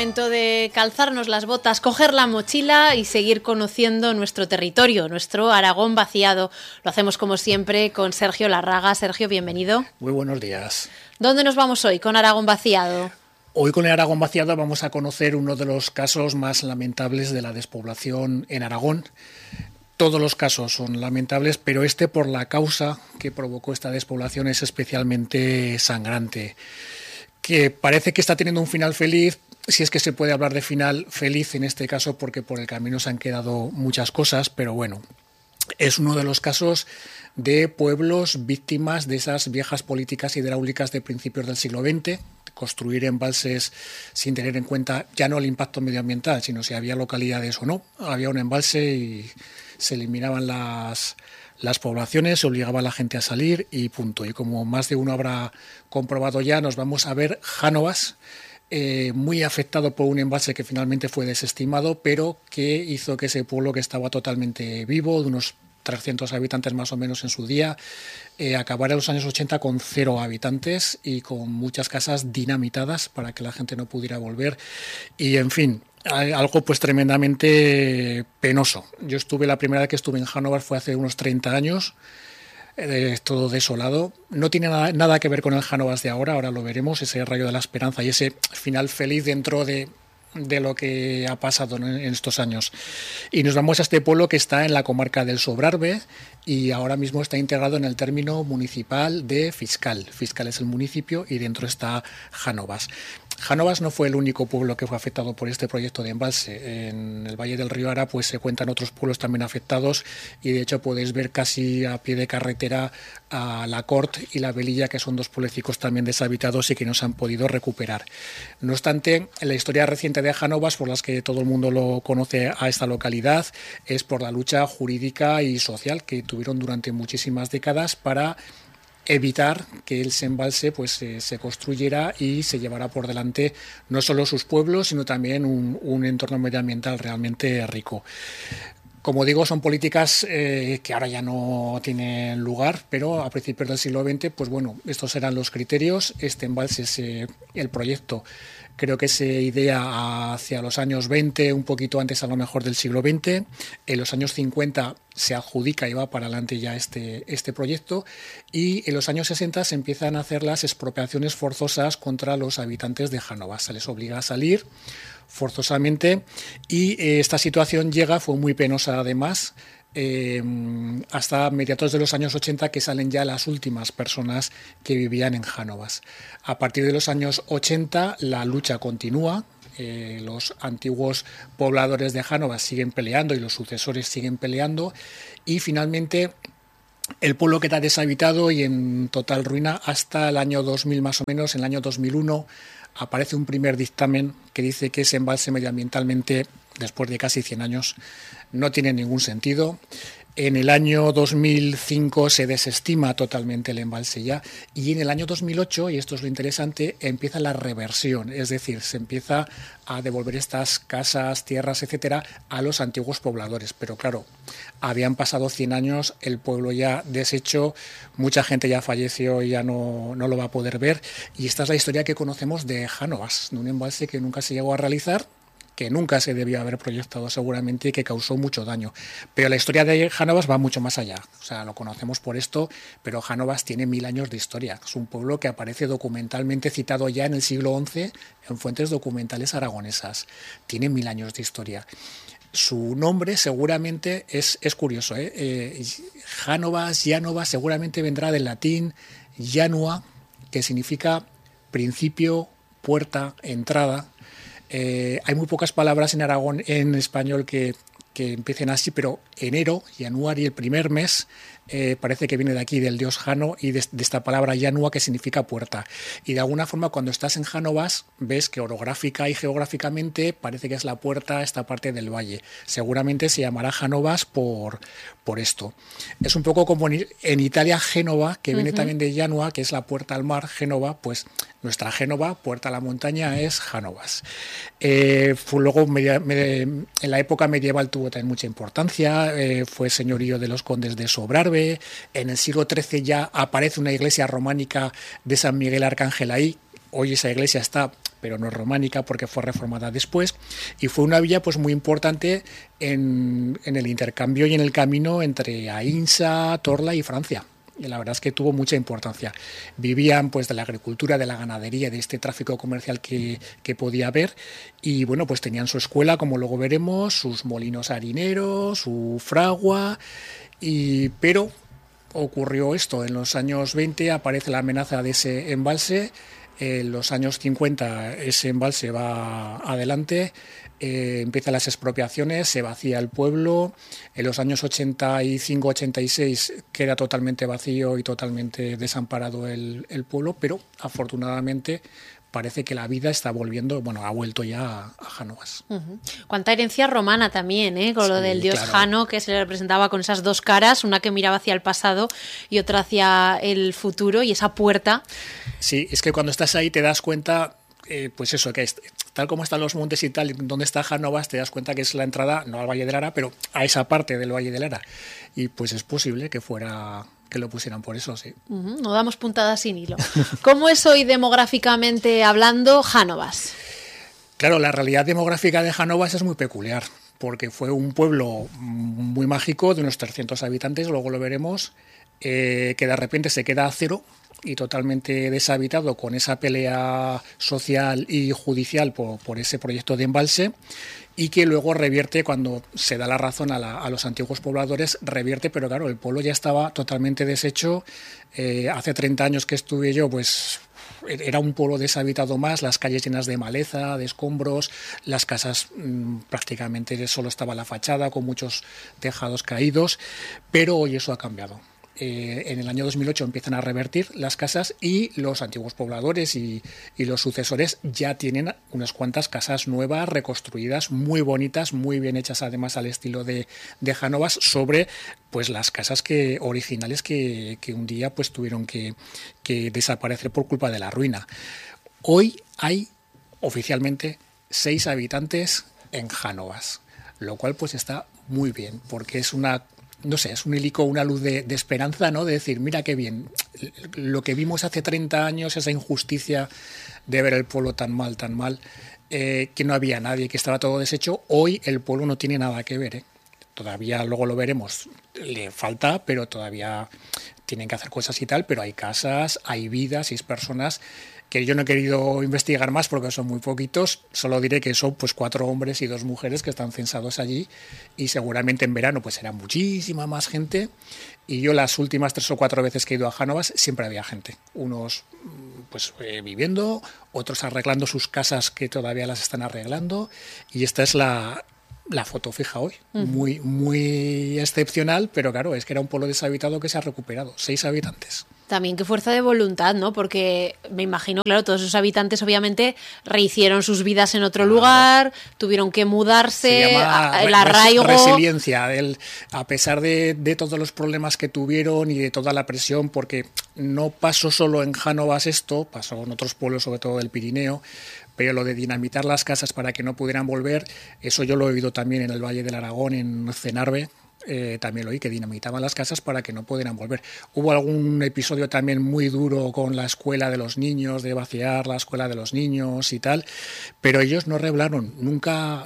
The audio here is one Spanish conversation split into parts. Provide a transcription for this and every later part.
momento de calzarnos las botas, coger la mochila y seguir conociendo nuestro territorio, nuestro Aragón vaciado. Lo hacemos como siempre con Sergio Larraga. Sergio, bienvenido. Muy buenos días. ¿Dónde nos vamos hoy con Aragón vaciado? Hoy con el Aragón vaciado vamos a conocer uno de los casos más lamentables de la despoblación en Aragón. Todos los casos son lamentables, pero este, por la causa que provocó esta despoblación, es especialmente sangrante. Que parece que está teniendo un final feliz, si es que se puede hablar de final feliz en este caso, porque por el camino se han quedado muchas cosas, pero bueno, es uno de los casos de pueblos víctimas de esas viejas políticas hidráulicas de principios del siglo XX, construir embalses sin tener en cuenta ya no el impacto medioambiental, sino si había localidades o no. Había un embalse y se eliminaban las poblaciones, se obligaba a la gente a salir y punto. Y como más de uno habrá comprobado ya, nos vamos a ver Jánovas, muy afectado por un embalse que finalmente fue desestimado, pero que hizo que ese pueblo, que estaba totalmente vivo, de unos 300 habitantes más o menos en su día, acabara en los años 80 con 0 habitantes y con muchas casas dinamitadas para que la gente no pudiera volver. Y en fin, algo pues tremendamente penoso. Yo la primera vez que estuve en Jánovas fue hace unos 30 años, todo desolado. No tiene nada que ver con el Jánovas de ahora lo veremos, ese rayo de la esperanza y ese final feliz dentro de lo que ha pasado en estos años. Y nos vamos a este pueblo que está en la comarca del Sobrarbe y ahora mismo está integrado en el término municipal de Fiscal. Fiscal es el municipio y dentro está Jánovas. Jánovas no fue el único pueblo que fue afectado por este proyecto de embalse. En el Valle del Río Ara pues se cuentan otros pueblos también afectados y de hecho podéis ver casi a pie de carretera a La Cort y La Velilla, que son dos pueblecicos también deshabitados y que no se han podido recuperar. No obstante, la historia reciente de Jánovas, por las que todo el mundo lo conoce a esta localidad, es por la lucha jurídica y social que tuvieron durante muchísimas décadas para evitar que el embalse pues se construyera y se llevara por delante no solo sus pueblos, sino también un entorno medioambiental realmente rico. Como digo, son políticas que ahora ya no tienen lugar, pero a principios del siglo XX, pues bueno, estos eran los criterios. Este embalse, el proyecto, creo que se idea hacia los años 20, un poquito antes a lo mejor del siglo XX. En los años 50 se adjudica y va para adelante ya este proyecto, y en los años 60 se empiezan a hacer las expropiaciones forzosas contra los habitantes de Jánovas. Se les obliga a salir forzosamente y esta situación fue muy penosa además, hasta mediados de los años 80, que salen ya las últimas personas que vivían en Jánovas. A partir de los años 80 la lucha continúa. Los antiguos pobladores de Jánovas siguen peleando y los sucesores siguen peleando y finalmente el pueblo queda deshabitado y en total ruina hasta el año 2000 más o menos. En el año 2001 aparece un primer dictamen que dice que ese embalse medioambientalmente, después de casi 100 años, no tiene ningún sentido. En el año 2005 se desestima totalmente el embalse ya, y en el año 2008, y esto es lo interesante, empieza la reversión, es decir, se empieza a devolver estas casas, tierras, etcétera, a los antiguos pobladores. Pero claro, habían pasado 100 años, el pueblo ya deshecho, mucha gente ya falleció y ya no lo va a poder ver, y esta es la historia que conocemos de Jánovas, de un embalse que nunca se llegó a realizar, que nunca se debió haber proyectado seguramente y que causó mucho daño. Pero la historia de Jánovas va mucho más allá. O sea, lo conocemos por esto, pero Jánovas tiene 1000 años de historia. Es un pueblo que aparece documentalmente citado ya en el siglo XI en fuentes documentales aragonesas. Tiene 1000 años de historia. Su nombre seguramente es curioso, Jánovas, Llanova, seguramente vendrá del latín Janua, que significa principio, puerta, entrada. Hay muy pocas palabras en Aragón, en español, que empiecen así, pero enero, Januari, el primer mes, parece que viene de aquí, del dios Jano, y de esta palabra Janua, que significa puerta. Y de alguna forma, cuando estás en Jánovas, ves que orográfica y geográficamente parece que es la puerta a esta parte del valle. Seguramente se llamará Jánovas por esto. Es un poco como en Italia, Génova, que viene también de Janua, que es la puerta al mar. Génova, pues nuestra Génova, puerta a la montaña, es Jánovas. Luego, en la época medieval tuvo también mucha importancia, fue señorío de los condes de Sobrarbe. En el siglo XIII ya aparece una iglesia románica de San Miguel Arcángel ahí. Hoy esa iglesia está pero no es románica porque fue reformada después, y fue una villa pues muy importante en el intercambio y en el camino entre Aínsa, Torla y Francia. Y la verdad es que tuvo mucha importancia. Vivían pues de la agricultura, de la ganadería, de este tráfico comercial que podía haber, y bueno, pues tenían su escuela, como luego veremos, sus molinos harineros, su fragua, pero ocurrió esto. En los años 20 aparece la amenaza de ese embalse. En los años 50 ese embalse va adelante, empiezan las expropiaciones, se vacía el pueblo. En los años 85-86 queda totalmente vacío y totalmente desamparado el pueblo, pero afortunadamente parece que la vida está volviendo, bueno, ha vuelto ya a Jánovas. Cuánta herencia romana también, con lo del dios Jano, que se le representaba con esas dos caras, una que miraba hacia el pasado y otra hacia el futuro, y esa puerta. Sí, es que cuando estás ahí te das cuenta, pues eso, que tal como están los montes y tal, donde está Jánovas, te das cuenta que es la entrada, no al Valle del Ara, pero a esa parte del Valle del Ara. Y pues es posible que lo pusieran por eso, sí. No damos puntadas sin hilo. ¿Cómo es hoy demográficamente hablando Jánovas? Claro, la realidad demográfica de Jánovas es muy peculiar, porque fue un pueblo muy mágico de unos 300 habitantes, luego lo veremos, que de repente se queda a cero y totalmente deshabitado con esa pelea social y judicial por ese proyecto de embalse, y que luego revierte cuando se da la razón a los antiguos pobladores, revierte, pero claro, el pueblo ya estaba totalmente deshecho. Hace 30 años que estuve yo, pues era un pueblo deshabitado más, las calles llenas de maleza, de escombros, las casas prácticamente solo estaba la fachada con muchos tejados caídos, pero hoy eso ha cambiado. En el año 2008 empiezan a revertir las casas y los antiguos pobladores y los sucesores ya tienen unas cuantas casas nuevas, reconstruidas, muy bonitas, muy bien hechas además al estilo de Jánovas, sobre pues las casas originales que un día pues tuvieron que desaparecer por culpa de la ruina. Hoy hay oficialmente 6 habitantes en Jánovas, lo cual pues está muy bien, porque es es un helico, una luz de esperanza, ¿no? De decir, mira qué bien, lo que vimos hace 30 años, esa injusticia de ver el pueblo tan mal, que no había nadie, que estaba todo deshecho, hoy el pueblo no tiene nada que ver, Todavía, luego lo veremos, le falta, pero todavía tienen que hacer cosas y tal, pero hay casas, hay vidas, 6 personas, que yo no he querido investigar más porque son muy poquitos, solo diré que son pues 4 hombres y 2 mujeres que están censados allí, y seguramente en verano pues será muchísima más gente, y yo las últimas 3 o 4 veces que he ido a Jánovas siempre había gente, unos pues viviendo, otros arreglando sus casas que todavía las están arreglando, y esta es la foto fija hoy, muy, muy excepcional, pero claro, es que era un pueblo deshabitado que se ha recuperado, 6 habitantes. También qué fuerza de voluntad, ¿no? Porque me imagino, claro, todos esos habitantes obviamente rehicieron sus vidas en otro lugar, tuvieron que mudarse, el arraigo. Resiliencia, a pesar de todos los problemas que tuvieron y de toda la presión, porque no pasó solo en Jánovas esto, pasó en otros pueblos, sobre todo del Pirineo, pero lo de dinamitar las casas para que no pudieran volver, eso yo lo he oído también en el Valle del Aragón, en Cenarbe. También lo oí, que dinamitaban las casas para que no pudieran volver. Hubo algún episodio también muy duro con la escuela de los niños, de vaciar la escuela de los niños y tal, pero ellos no rebelaron, nunca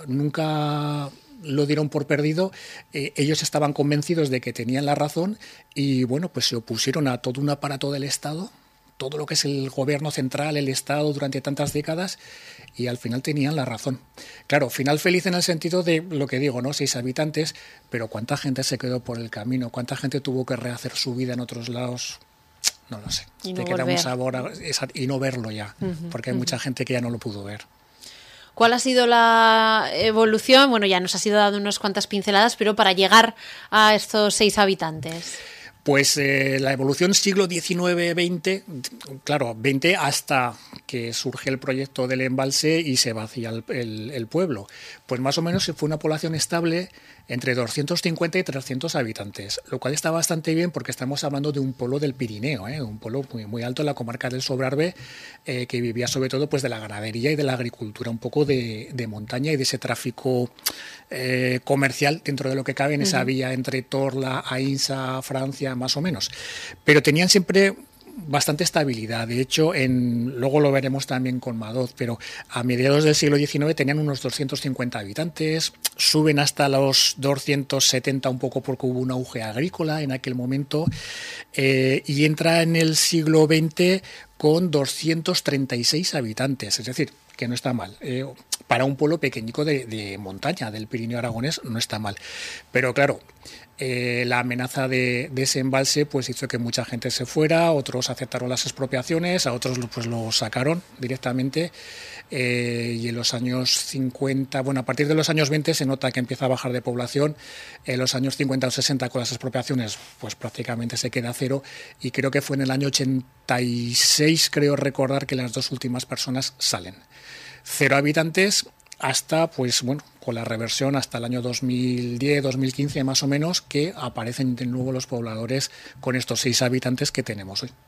lo dieron por perdido. Ellos estaban convencidos de que tenían la razón y bueno, pues se opusieron a todo un aparato del Estado, todo lo que es el gobierno central, el Estado durante tantas décadas, y al final tenían la razón. Claro, final feliz en el sentido de lo que digo, ¿no? 6 habitantes, pero ¿cuánta gente se quedó por el camino? ¿Cuánta gente tuvo que rehacer su vida en otros lados? No lo sé. Y no te queda un sabor y no verlo ya, porque hay mucha gente que ya no lo pudo ver. ¿Cuál ha sido la evolución? Bueno, ya nos has ido dando unas cuantas pinceladas, pero para llegar a estos 6 habitantes. Pues la evolución siglo XIX-XX, claro, 20 hasta que surge el proyecto del embalse y se vacía el pueblo. Pues más o menos fue una población estable entre 250 y 300 habitantes, lo cual está bastante bien porque estamos hablando de un pueblo del Pirineo, un pueblo muy, muy alto en la comarca del Sobrarbe, que vivía sobre todo pues de la ganadería y de la agricultura, un poco de montaña y de ese tráfico comercial dentro de lo que cabe en esa vía entre Torla, Aínsa, Francia, más o menos. Pero tenían siempre bastante estabilidad. De hecho, luego lo veremos también con Madoz, pero a mediados del siglo XIX tenían unos 250 habitantes, suben hasta los 270 un poco porque hubo un auge agrícola en aquel momento, y entra en el siglo XX con 236 habitantes, es decir, que no está mal. Para un pueblo pequeñico de montaña del Pirineo aragonés no está mal. Pero claro, la amenaza de ese embalse pues hizo que mucha gente se fuera, otros aceptaron las expropiaciones, a otros pues lo sacaron directamente, y en los años 50, bueno, a partir de los años 20 se nota que empieza a bajar de población, en los años 50 o 60 con las expropiaciones pues prácticamente se queda cero, y creo que fue en el año 86, creo recordar, que las dos últimas personas salen. 0 habitantes hasta, pues bueno, con la reversión hasta el año 2010, 2015 más o menos, que aparecen de nuevo los pobladores con estos 6 habitantes que tenemos hoy.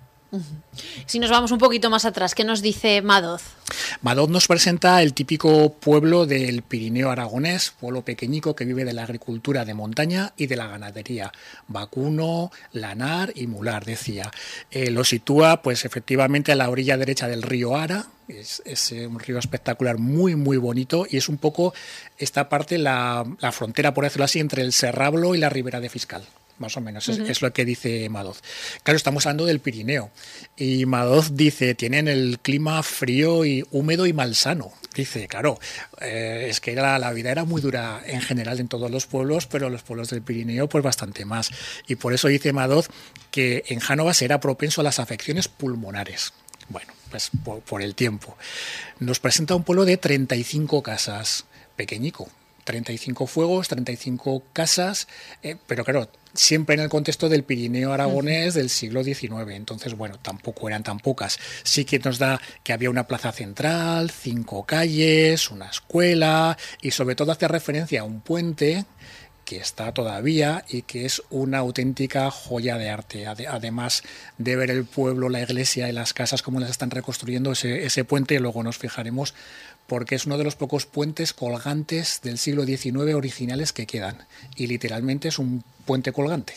Si nos vamos un poquito más atrás, ¿qué nos dice Madoz? Madoz nos presenta el típico pueblo del Pirineo aragonés, pueblo pequeñico que vive de la agricultura de montaña y de la ganadería, vacuno, lanar y mular, decía. Lo sitúa pues efectivamente a la orilla derecha del río Ara. Es un río espectacular, muy muy bonito, y es un poco esta parte, la frontera, por decirlo así, entre el Serrablo y la Ribera de Fiscal. Más o menos, es lo que dice Madoz. Claro, estamos hablando del Pirineo, y Madoz dice, tienen el clima frío y húmedo y malsano. Dice, claro, es que la vida era muy dura en general en todos los pueblos, pero los pueblos del Pirineo pues bastante más. Y por eso dice Madoz que en Jánovas era propenso a las afecciones pulmonares. Bueno, pues por el tiempo. Nos presenta un pueblo de 35 casas, pequeñico. 35 fuegos, 35 casas, pero claro, siempre en el contexto del Pirineo aragonés del siglo XIX. Entonces, bueno, tampoco eran tan pocas. Sí que nos da que había una plaza central, 5 calles, una escuela, y sobre todo hace referencia a un puente que está todavía y que es una auténtica joya de arte. Además de ver el pueblo, la iglesia y las casas como las están reconstruyendo, ese puente, luego nos fijaremos, porque es uno de los pocos puentes colgantes del siglo XIX originales que quedan, y literalmente es un puente colgante.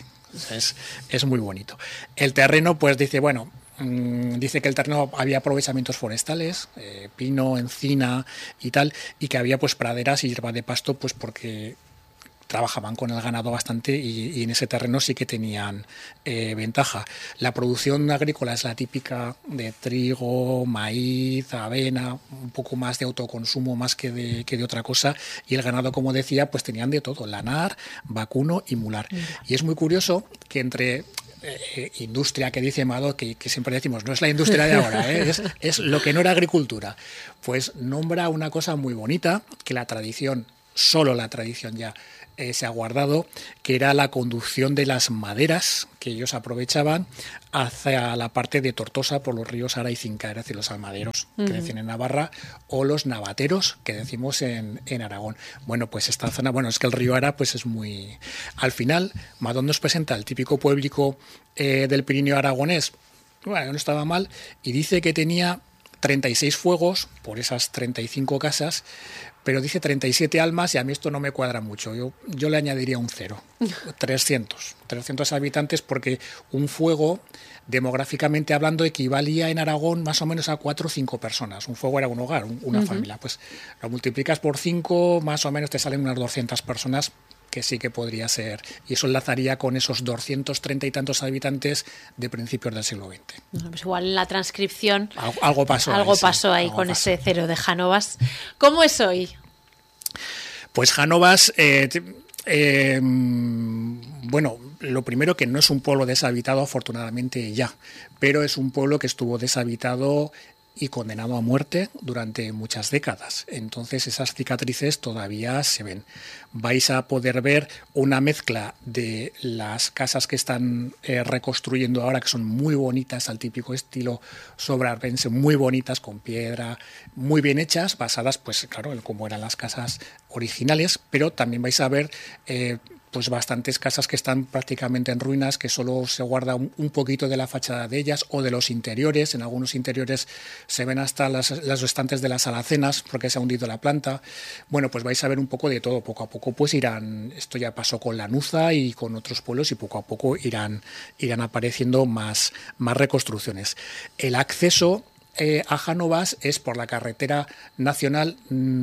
Es muy bonito. El terreno, pues dice, bueno, dice que el terreno había aprovechamientos forestales, pino, encina y tal, y que había pues praderas y hierba de pasto, pues porque trabajaban con el ganado bastante, y en ese terreno sí que tenían ventaja. La producción agrícola es la típica de trigo, maíz, avena, un poco más de autoconsumo más que de otra cosa, y el ganado, como decía, pues tenían de todo, lanar, vacuno y mular. Y es muy curioso que entre industria, que dice Madoz, que siempre decimos, no es la industria de ahora, es lo que no era agricultura, pues nombra una cosa muy bonita, que la tradición, solo la tradición ya se ha guardado, que era la conducción de las maderas que ellos aprovechaban hacia la parte de Tortosa por los ríos Ara y Cinca, es decir, los almaderos que decían en Navarra, o los navateros que decimos en Aragón. Bueno, pues esta zona, bueno, es que el río Ara pues es muy... Al final, Madoz nos presenta el típico pueblico del Pirineo aragonés, bueno, no estaba mal, y dice que tenía 36 fuegos por esas 35 casas, pero dice 37 almas, y a mí esto no me cuadra mucho. Yo le añadiría un 0, 300 habitantes, porque un fuego, demográficamente hablando, equivalía en Aragón más o menos a 4 o 5 personas. Un fuego era un hogar, una familia. Pues lo multiplicas por 5, más o menos te salen unas 200 personas, que sí que podría ser, y eso enlazaría con esos 230 y tantos habitantes de principios del siglo XX. Bueno, pues igual en la transcripción algo pasó ahí con ese 0 de Jánovas. ¿Cómo es hoy? Pues Jánovas, bueno, lo primero, que no es un pueblo deshabitado afortunadamente ya, pero es un pueblo que estuvo deshabitado y condenado a muerte durante muchas décadas. Entonces esas cicatrices todavía se ven. Vais a poder ver una mezcla de las casas que están reconstruyendo ahora, que son muy bonitas, al típico estilo sobrarbense, muy bonitas, con piedra, muy bien hechas, basadas, pues claro, en cómo eran las casas originales, pero también vais a ver pues bastantes casas que están prácticamente en ruinas, que solo se guarda un poquito de la fachada de ellas o de los interiores. En algunos interiores se ven hasta las restantes de las alacenas porque se ha hundido la planta. Bueno, pues vais a ver un poco de todo. Poco a poco pues irán, esto ya pasó con Lanuza y con otros pueblos, y poco a poco irán apareciendo más reconstrucciones. El acceso a Jánovas es por la carretera nacional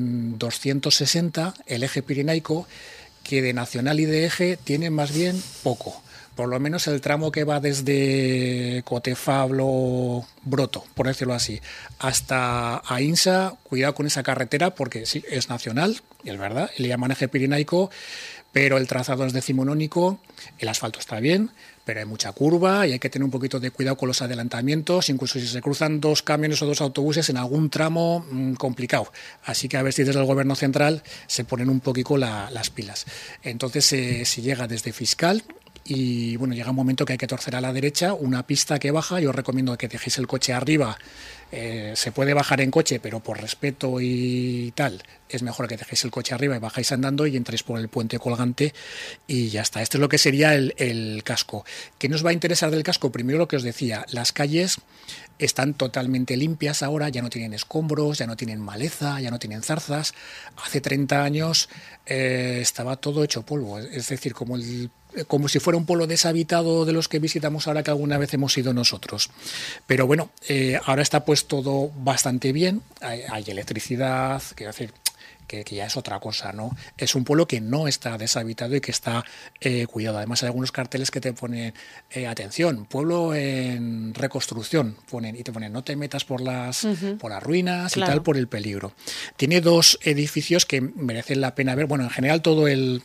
260, el eje pirenaico, que de nacional y de eje tiene más bien poco. Por lo menos el tramo que va desde Cotefablo, Broto, por decirlo así, hasta Ainsa, cuidado con esa carretera porque sí, es nacional, y es verdad, le llaman eje pirenaico, pero el trazado es decimonónico, el asfalto está bien, pero hay mucha curva y hay que tener un poquito de cuidado con los adelantamientos, incluso si se cruzan 2 camiones o 2 autobuses en algún tramo, complicado. Así que a ver si desde el Gobierno central se ponen un poquito las pilas. Entonces se llega desde Fiscal y bueno, llega un momento que hay que torcer a la derecha, una pista que baja. Yo os recomiendo que dejéis el coche arriba. Se puede bajar en coche, pero por respeto y tal, es mejor que dejéis el coche arriba y bajáis andando y entréis por el puente colgante y ya está. Esto es lo que sería el casco. ¿Qué nos va a interesar del casco? Primero lo que os decía, las calles están totalmente limpias ahora, ya no tienen escombros, ya no tienen maleza, ya no tienen zarzas. Hace 30 años estaba todo hecho polvo, es decir, como si fuera un pueblo deshabitado de los que visitamos ahora, que alguna vez hemos ido nosotros. Pero bueno, ahora está pues todo bastante bien, hay electricidad, quiero decir, que ya es otra cosa, ¿no? Es un pueblo que no está deshabitado y que está cuidado. Además hay algunos carteles que te ponen, atención, pueblo en reconstrucción, y te ponen no te metas por las ruinas, claro, y tal, por el peligro. Tiene 2 edificios que merecen la pena ver, bueno, en general todo el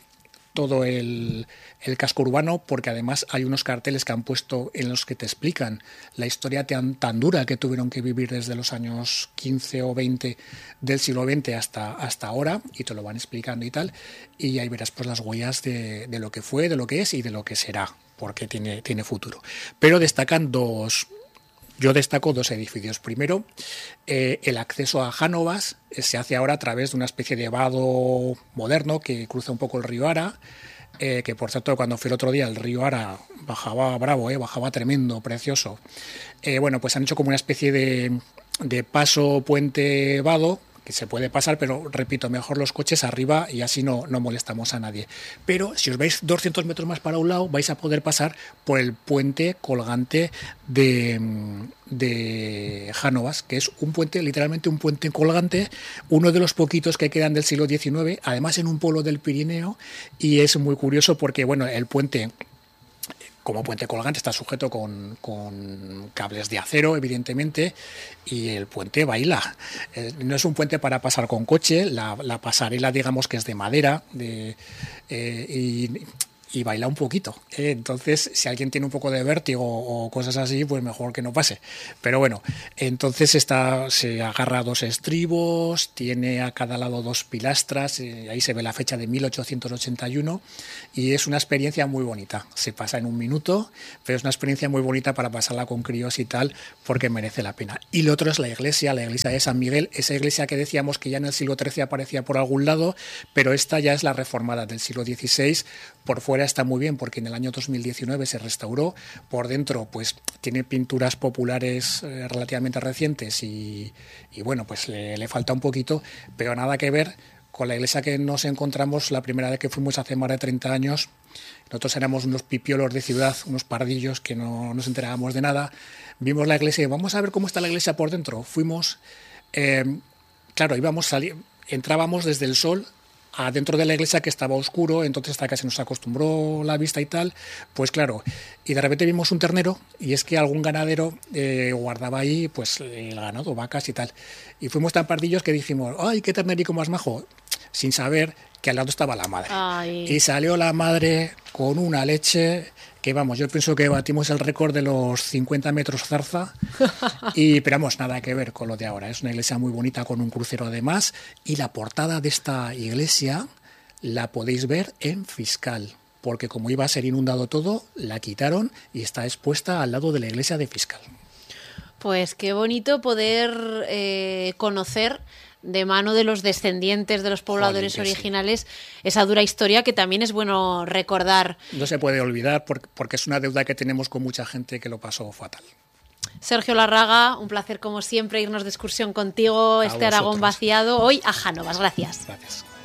casco urbano, porque además hay unos carteles que han puesto en los que te explican la historia tan dura que tuvieron que vivir desde los años 15 o 20 del siglo XX hasta ahora, y te lo van explicando y tal, y ahí verás pues las huellas de lo que fue, de lo que es y de lo que será, porque tiene futuro. Pero yo destaco 2 edificios. Primero, el acceso a Jánovas se hace ahora a través de una especie de vado moderno que cruza un poco el río Ara, que por cierto cuando fui el otro día el río Ara bajaba bravo, bajaba tremendo, precioso. Bueno, pues han hecho como una especie de paso puente vado, que se puede pasar, pero repito, mejor los coches arriba y así no molestamos a nadie. Pero si os vais 200 metros más para un lado, vais a poder pasar por el puente colgante de Jánovas, que es un puente, literalmente un puente colgante, uno de los poquitos que quedan del siglo XIX, además en un pueblo del Pirineo, y es muy curioso porque, bueno, el puente, como puente colgante, está sujeto con cables de acero, evidentemente, y el puente baila. No es un puente para pasar con coche, la pasarela, digamos, que es de madera, y baila un poquito. Entonces, si alguien tiene un poco de vértigo o cosas así, pues mejor que no pase. Pero bueno, entonces se agarra a 2 estribos, tiene a cada lado 2 pilastras, ahí se ve la fecha de 1881, y es una experiencia muy bonita. Se pasa en un minuto, pero es una experiencia muy bonita para pasarla con críos y tal, porque merece la pena. Y lo otro es la iglesia de San Miguel, esa iglesia que decíamos que ya en el siglo XIII aparecía por algún lado, pero esta ya es la reformada del siglo XVI. Por fuera está muy bien porque en el año 2019 se restauró. Por dentro pues tiene pinturas populares relativamente recientes y bueno, pues le falta un poquito, pero nada que ver con la iglesia que nos encontramos la primera vez que fuimos hace más de 30 años. Nosotros éramos unos pipiolos de ciudad, unos pardillos que no nos enterábamos de nada. Vimos la iglesia y vamos a ver cómo está la iglesia por dentro. Fuimos, claro, entrábamos desde el sol adentro de la iglesia, que estaba oscuro, entonces hasta que se nos acostumbró la vista y tal, pues claro, y de repente vimos un ternero, y es que algún ganadero guardaba ahí pues el ganado, vacas y tal, y fuimos tan pardillos que dijimos, ¡ay, qué ternerico más majo!, sin saber que al lado estaba la madre. Ay. Y salió la madre con una leche que, vamos, yo pienso que batimos el récord de los 50 metros zarza, pero vamos, nada que ver con lo de ahora. Es una iglesia muy bonita con un crucero además, y la portada de esta iglesia la podéis ver en Fiscal, porque como iba a ser inundado todo, la quitaron y está expuesta al lado de la iglesia de Fiscal. Pues qué bonito poder conocer de mano de los descendientes de los pobladores originales, sí. Esa dura historia que también es bueno recordar. No se puede olvidar porque es una deuda que tenemos con mucha gente que lo pasó fatal. Sergio Larraga, un placer como siempre irnos de excursión contigo, Aragón vaciado, hoy a Jánovas. Gracias. Gracias.